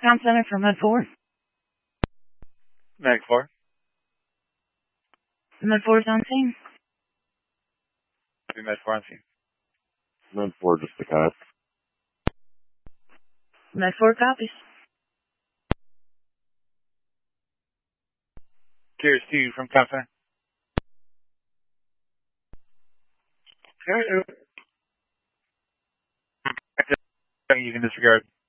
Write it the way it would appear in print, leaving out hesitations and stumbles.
Town Center for Med 4. Med 4. Med 4 is on scene. Med 4 on scene. Med 4 just a cut. Med 4 copies. Cheers to you from Town Center. You can disregard.